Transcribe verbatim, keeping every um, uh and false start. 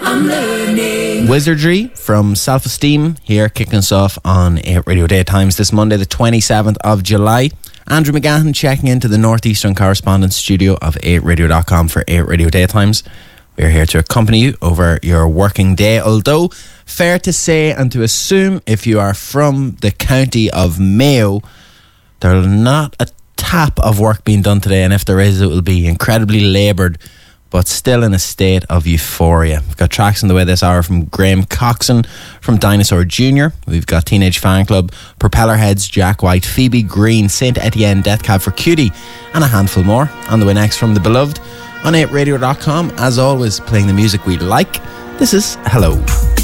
I'm learning. Wizardry from Self-Esteem here, kicking us off on eight Radio Daytimes this Monday, the twenty-seventh of July. Andrew McGahan checking into the Northeastern Correspondence Studio of eight radio dot com for eight Radio Daytimes. We're here to accompany you over your working day, although fair to say and to assume if you are from the county of Mayo, there's not a tap of work being done today, and if there is, it will be incredibly laboured, but still in a state of euphoria. We've got tracks on the way this hour from Graham Coxon from Dinosaur Junior We've got Teenage Fan Club, Propellerheads, Jack White, Phoebe Green, Saint Etienne, Death Cab for Cutie, and a handful more. On the way next from The Beloved on eight radio dot com. As always, playing the music we like. This is Hello.